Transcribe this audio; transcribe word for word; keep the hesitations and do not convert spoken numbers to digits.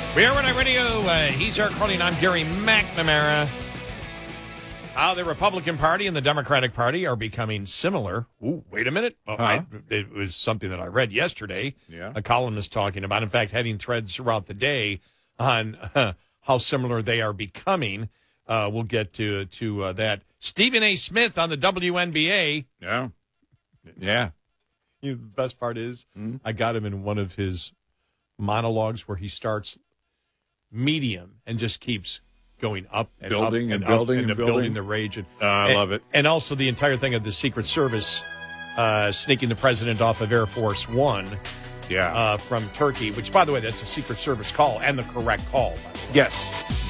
We are Night Radio. Uh, he's Eric Carney, and I'm Gary McNamara. Uh, the Republican Party and the Democratic Party are becoming similar. Ooh, wait a minute. Oh, huh? I, it was something that I read yesterday. Yeah. A columnist talking about, in fact, heading threads throughout the day on uh, how similar they are becoming. Uh, we'll get to to uh, that. Stephen A. Smith on the W N B A. Yeah. Yeah. You know, the best part is mm-hmm. I got him in one of his monologues where he starts medium and just keeps going up and building up and, and building up and, and building. building the rage. And, uh, I and, love it. And also the entire thing of the Secret Service uh, sneaking the president off of Air Force One Yeah. uh, from Turkey, which, by the way, that's a Secret Service call and the correct call. By the way. Yes.